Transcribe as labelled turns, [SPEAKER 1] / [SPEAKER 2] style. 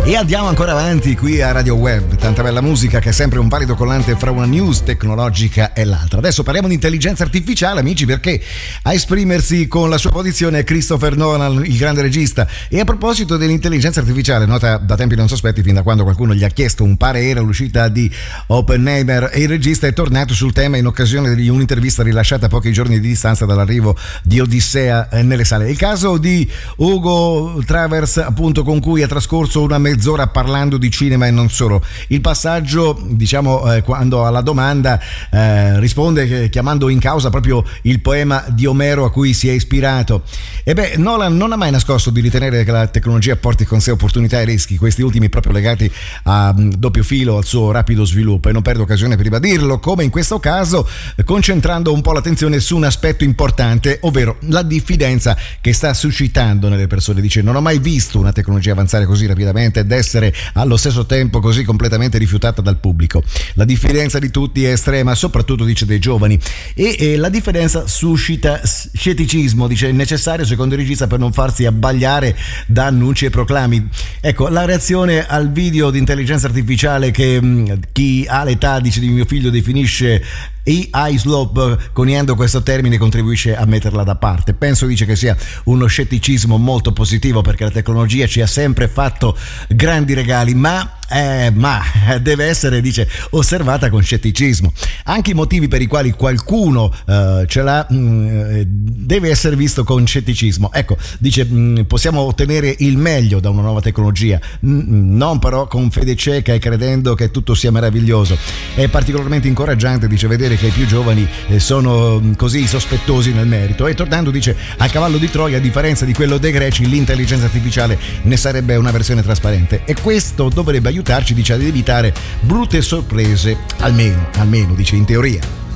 [SPEAKER 1] E andiamo ancora avanti qui a Radio Web, tanta bella musica che è sempre un valido collante fra una news tecnologica e l'altra. Adesso parliamo di intelligenza artificiale, amici, perché a esprimersi con la sua posizione è Christopher Nolan, il grande regista. E a proposito dell'intelligenza artificiale, nota da tempi non sospetti, fin da quando qualcuno gli ha chiesto un parere all'uscita di Oppenheimer, e il regista è tornato sul tema in occasione di un'intervista rilasciata a pochi giorni di distanza dall'arrivo di Odissea nelle sale. Il caso di Hugo Travers, appunto, con cui ha trascorso una mezz'ora parlando di cinema e non solo. Il passaggio, quando alla domanda risponde chiamando in causa proprio il poema di Omero a cui si è ispirato. Nolan non ha mai nascosto di ritenere che la tecnologia porti con sé opportunità e rischi, questi ultimi proprio legati a doppio filo al suo rapido sviluppo, e non perdo occasione per ribadirlo, come in questo caso, concentrando un po' l'attenzione su un aspetto importante, ovvero la diffidenza che sta suscitando nelle persone. Dice: non ho mai visto una tecnologia avanzare così rapidamente ed essere allo stesso tempo così completamente rifiutata dal pubblico. La diffidenza di tutti è estrema, soprattutto, dice, dei giovani, e la diffidenza suscita scetticismo, dice, è necessario secondo il regista per non farsi abbagliare da annunci e proclami. Ecco, la reazione al video di intelligenza artificiale che chi ha l'età, dice, di mio figlio definisce AI slope, coniando questo termine, contribuisce a metterla da parte. Penso, dice, che sia uno scetticismo molto positivo, perché la tecnologia ci ha sempre fatto grandi regali, ma deve essere, dice, osservata con scetticismo. Anche i motivi per i quali qualcuno ce l'ha deve essere visto con scetticismo. Ecco, dice, possiamo ottenere il meglio da una nuova tecnologia, non però con fede cieca e credendo che tutto sia meraviglioso. È particolarmente incoraggiante, dice, vedere che i più giovani sono così sospettosi nel merito. E tornando, dice, al cavallo di Troia, a differenza di quello dei greci, l'intelligenza artificiale ne sarebbe una versione trasparente, e questo dovrebbe aiutarci, dice, ad evitare brutte sorprese, almeno, dice, in teoria.